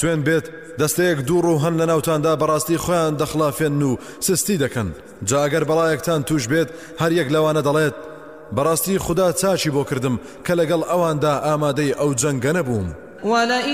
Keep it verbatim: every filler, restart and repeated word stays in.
توێن بێت دەستەیەک دووڕ و هەن لە ناوتاندا بەڕاستی خۆیان دەخڵافێن و سستی دەکەن. جا ئەگەر بەڵایەکتان توش بێت هەر یەک لەوانە دەڵێت بەڕاستی خوددا چاچی بۆ کردم کە لەگەڵ ئەواندا ئامادەی ئەو جەنگە نەبووم.